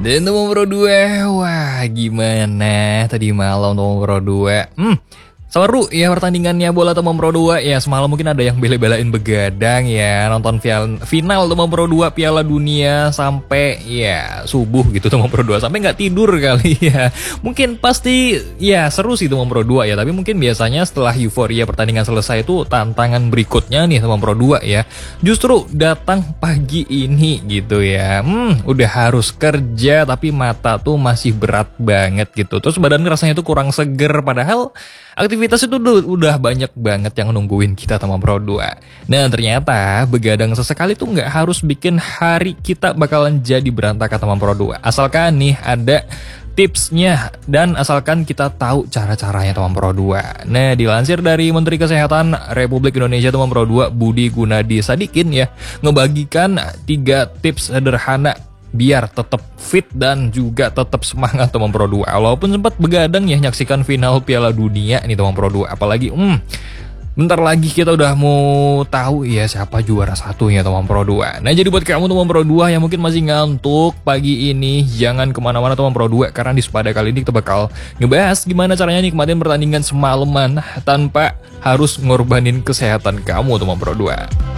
Dan Tomom Pro 2, wah gimana tadi malam Tomom Pro 2? Seru ya pertandingannya bola Tomom Pro 2 ya. Semalam mungkin ada yang bela-belain begadang ya, nonton final Tomom Pro 2 Piala Dunia sampai ya subuh gitu Tomom Pro 2, sampai nggak tidur kali ya. Mungkin pasti ya seru sih Tomom Pro 2 ya, tapi mungkin biasanya setelah euforia pertandingan selesai itu tantangan berikutnya nih Tomom Pro 2 ya justru datang pagi ini gitu ya. Udah harus kerja tapi mata tuh masih berat banget gitu. Terus badan rasanya tuh kurang seger, padahal aktivitas itu udah banyak banget yang nungguin kita Tomom Pro 2. Nah ternyata begadang sesekali tuh nggak harus bikin hari kita bakalan jadi berantakan Tomom Pro 2. Asalkan nih ada tipsnya dan asalkan kita tahu cara-caranya Tomom Pro 2. Nah dilansir dari Menteri Kesehatan Republik Indonesia Tomom Pro 2 Budi Gunadi Sadikin ya, ngebagikan 3 tips sederhana biar tetap fit dan juga tetap semangat Tomom Pro 2. Walaupun sempat begadang ya nyaksikan final Piala Dunia nih Tomom Pro 2. Apalagi bentar lagi kita udah mau tahu ya siapa juara satunya Tomom Pro 2. Nah jadi buat kamu Tomom Pro 2 yang mungkin masih ngantuk pagi ini, jangan kemana-mana Tomom Pro 2, karena di Sepada kali ini kita bakal ngebahas gimana caranya nikmatin pertandingan semalaman tanpa harus ngorbanin kesehatan kamu Tomom Pro 2.